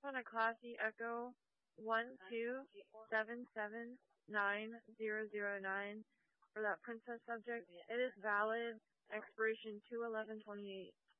one a classy Echo 127799009 for that princess subject. It is valid. Expiration 2/11/28.